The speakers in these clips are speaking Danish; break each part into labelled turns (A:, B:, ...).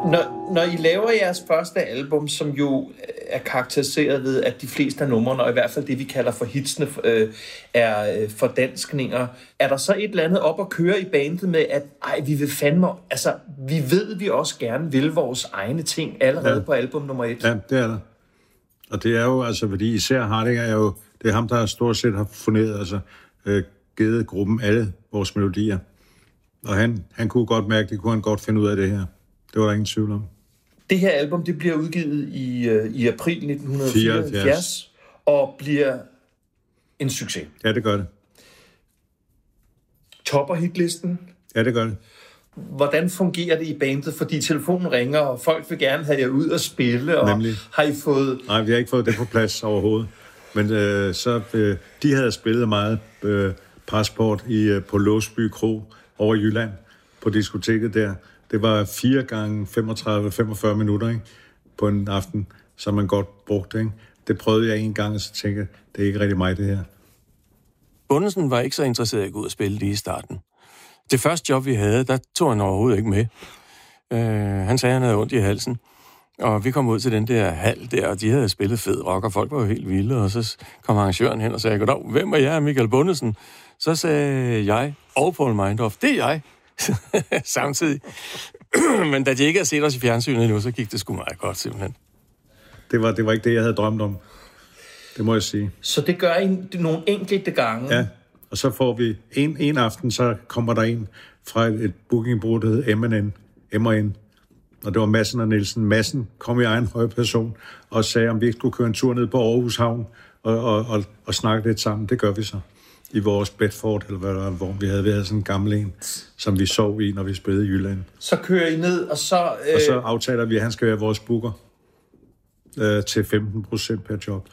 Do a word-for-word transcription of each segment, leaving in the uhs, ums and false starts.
A: Når, når I laver jeres første album, som jo er karakteriseret ved, at de fleste af numrene, og i hvert fald det, vi kalder for hitsene, øh, er øh, fordanskninger, er der så et eller andet op at køre i bandet med, at ej, vi vil fandme, altså, vi ved, vi også gerne vil vores egne ting allerede ja. på album nummer et?
B: Ja, det er der. Og det er jo, altså, fordi især Harding er jo, det er ham, der stort set har funderet, altså, øh, givet gruppen alle vores melodier. Og han, han kunne godt mærke, det kunne han godt finde ud af det her. Det var der ingen tvivl om.
A: Det her album, det bliver udgivet i, uh, i april nitten fireoghalvfjerds og bliver en succes.
B: Ja, det gør det.
A: Topper hitlisten.
B: Ja, det gør det.
A: Hvordan fungerer det i bandet? Fordi telefonen ringer, og folk vil gerne have jer ud og spille. Og
B: Nemlig.
A: Har I fået...
B: Nej, vi har ikke fået det på plads overhovedet. Men øh, så, øh, de havde spillet meget øh, Passport i, øh, på Låsby Kro over i Jylland, på diskoteket der. Det var fire gange femogtredive til femogfyrre minutter, ikke? På en aften, som man godt brugte. Ikke? Det prøvede jeg en gang, og så tænkte jeg, det er ikke rigtig mig, det her.
C: Bundesen var ikke så interesseret i at gå ud og spille lige i starten. Det første job, vi havde, der tog han overhovedet ikke med. Uh, han sagde, han havde ondt i halsen. Og vi kom ud til den der hal der, og de havde spillet fed rock, og folk var jo helt vilde. Og så kom arrangøren hen og sagde, goddag, hvem er jeg, Michael Bundesen? Så sagde jeg, og Paul Meinhof, det er jeg. Samtidig. Men da de ikke havde set os i fjernsynet endnu, så gik det sgu meget godt, simpelthen.
B: Det var, det var ikke det, jeg havde drømt om. Det må jeg sige.
A: Så det gør I nogle enkelte gange?
B: Ja, og så får vi en, en aften, så kommer der en fra et, et bookingbureau, der hedder M and N, M and N. Og det var Madsen og Nielsen. Madsen kom i egen høje person og sagde, om vi ikke skulle køre en tur ned på Aarhus Havn og, og, og, og snakke lidt sammen. Det gør vi så. I vores Bedford, eller hvad der var, hvor vi havde været sådan en gammel en, som vi sov i, når vi spillede i Jylland.
A: Så kører I ned, og så... Øh...
B: Og så aftaler vi, at han skal være vores booker øh, til femten procent per job.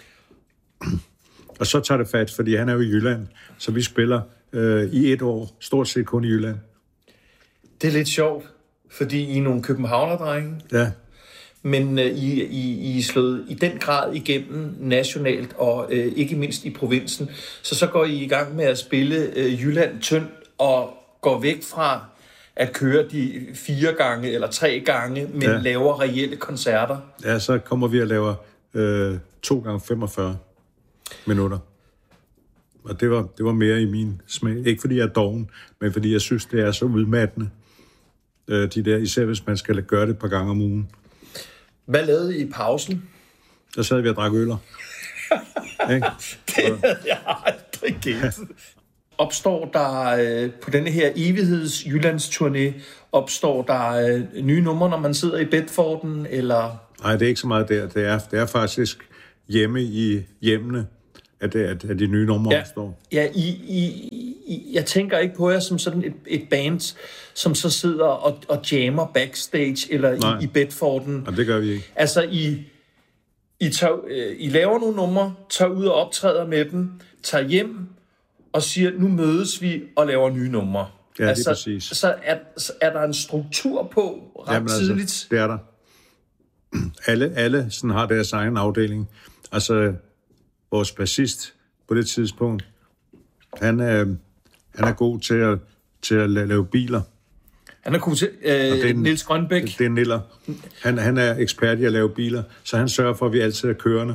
B: Og så tager det fat, fordi han er jo i Jylland, så vi spiller øh, i et år, stort set kun i Jylland.
A: Det er lidt sjovt, fordi I er nogle københavnerdrenge.
B: Ja.
A: Men øh, I, I, I er slået i den grad igennem nationalt, og øh, ikke mindst i provinsen. Så så går I i gang med at spille øh, Jylland tyndt, og går væk fra at køre de fire gange eller tre gange, men ja. laver reelle koncerter.
B: Ja, så kommer vi at lave øh, to gange femogfyrre minutter. Og det var, det var mere i min smag. Ikke fordi jeg er doven, men fordi jeg synes, det er så udmattende. Øh, de der, især hvis man skal gøre det et par gange om ugen.
A: Hvad lavede I i pausen?
B: Der sad vi og drak øller.
A: Det havde jeg aldrig gættet. Opstår der øh, på denne her evigheds Jyllandsturné, opstår der øh, nye numre, når man sidder i Bedforden, eller?
B: Nej, det er ikke så meget der. Det er, det er faktisk hjemme i hjemmene, at, det, at, at de nye numre
A: ja.
B: opstår.
A: Ja, I, I, I, jeg tænker ikke på jer som sådan et, et band, som så sidder og, og jammer backstage, eller i, i Bedforden.
B: Nej, det gør vi ikke.
A: Altså, I, I, tager, øh, I laver nogle numre, tager ud og optræder med dem, tager hjem, og siger, nu mødes vi og laver nye numre.
B: Ja,
A: altså,
B: det er præcis.
A: Så er, så er der en struktur på ret Jamen, tidligt?
B: Altså, det er der. Alle, alle sådan har deres egen afdeling. Altså, vores bassist på det tidspunkt, han er, han er god til at, til at lave biler.
A: Han er god til, øh, Niels Grønbæk.
B: Det, det er Niller. Han, han er ekspert i at lave biler, så han sørger for, at vi altid er kørende.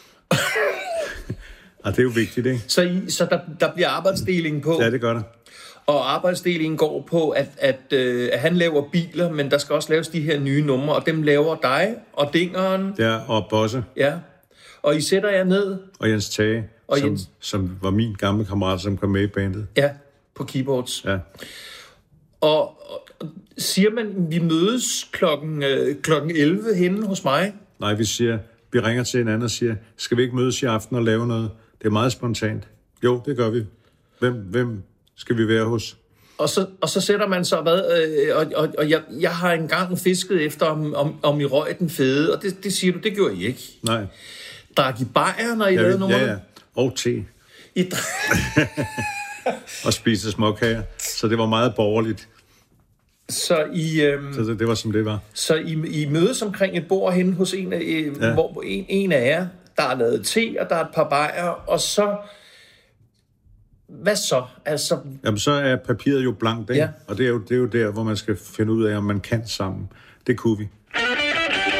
B: Og det er jo vigtigt, ikke?
A: Så, I, så der, der bliver arbejdsdelingen på?
B: Ja, det gør der.
A: Og arbejdsdelingen går på, at, at, øh, at han laver biler, men der skal også laves de her nye numre, og dem laver dig og Dingeren.
B: Ja, og Bosse.
A: Ja, og I sætter jer ned.
B: Og Jens Tage, og som, Jens. som var min gamle kammerat, som kom med i bandet.
A: Ja, på keyboards.
B: Ja.
A: Og, og siger man, vi mødes klokken, øh, klokken elleve henne hos mig?
B: Nej, vi siger, vi ringer til hinanden og siger, skal vi ikke mødes i aften og lave noget? Det er meget spontant. Jo, det gør vi. Hvem, hvem skal vi være hos? Og
A: så, og så sætter man så, hvad, øh, og, og, og jeg, jeg har engang fisket efter, om, om, om I røg den fede, og det, det siger du, det gjorde I ikke.
B: Nej.
A: Drak I bajer, når I ja, lavede noget?
B: Ja, ja. Og te.
A: I drak...
B: og spiste småkager. Så det var meget borgerligt.
A: Så I, øhm,
B: så det, det var som det var.
A: Så I, I mødes omkring et bord henne hos en af, øh, ja. hvor en, en af jer, der er lavet te, og der er et par bajer, og så... Hvad så? Altså...
B: Jamen, så er papiret jo blankt, ikke?
A: Ja.
B: Og det er jo, det er jo der, hvor man skal finde ud af, om man kan sammen. Det kunne vi.